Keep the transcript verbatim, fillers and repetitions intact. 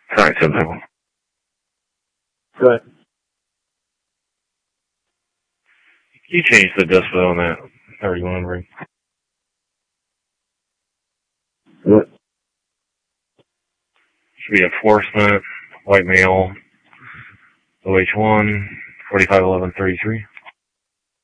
Sorry, subtitle. Good. You changed the decibel on that thirty-one ring. What? Should be enforcement, white male, O H one, forty-five eleven thirty-three.